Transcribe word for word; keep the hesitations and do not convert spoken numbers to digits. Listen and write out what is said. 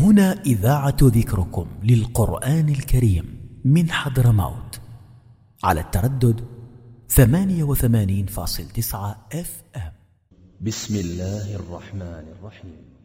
هنا إذاعة ذكركم للقرآن الكريم من حضرموت على التردد ثمانية وثمانين فاصل تسعة اف ام. بسم الله الرحمن الرحيم.